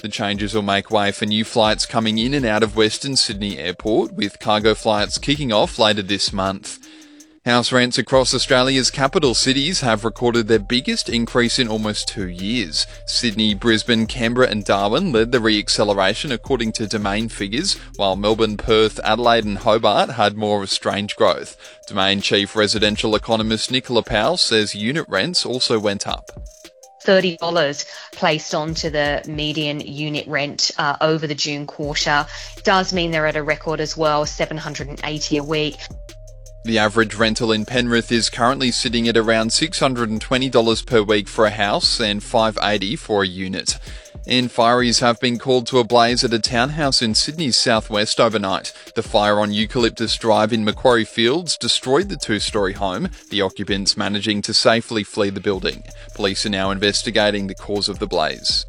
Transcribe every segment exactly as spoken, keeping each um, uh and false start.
The changes will make way for new flights coming in and out of Western Sydney Airport, with cargo flights kicking off later this month. House rents across Australia's capital cities have recorded their biggest increase in almost two years. Sydney, Brisbane, Canberra and Darwin led the re-acceleration according to Domain figures, while Melbourne, Perth, Adelaide and Hobart had more strange growth. Domain chief residential economist Nicola Powell says unit rents also went up. thirty dollars placed onto the median unit rent uh, over the June quarter does mean they're at a record as well, seven hundred eighty a week. The average rental in Penrith is currently sitting at around six hundred twenty dollars per week for a house and five hundred eighty dollars for a unit. Inquiries have been called to a blaze at a townhouse in Sydney's southwest overnight. The fire on Eucalyptus Drive in Macquarie Fields destroyed the two-storey home, the occupants managing to safely flee the building. Police are now investigating the cause of the blaze.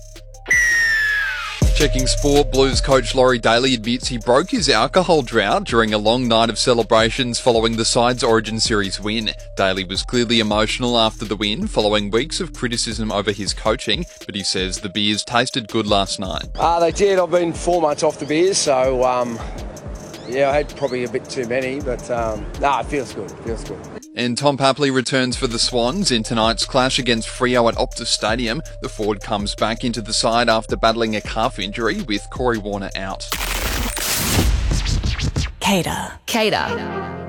Checking sport, Blues coach Laurie Daley admits he broke his alcohol drought during a long night of celebrations following the side's Origin Series win. Daley was clearly emotional after the win, following weeks of criticism over his coaching, but he says the beers tasted good last night. Uh, they did. I've been four months off the beers, so um, yeah, I had probably a bit too many, but um, nah, it feels good. It feels good. And Tom Papley returns for the Swans in tonight's clash against Freo at Optus Stadium. The forward comes back into the side after battling a calf injury, with Corey Warner out. Cater. Cater.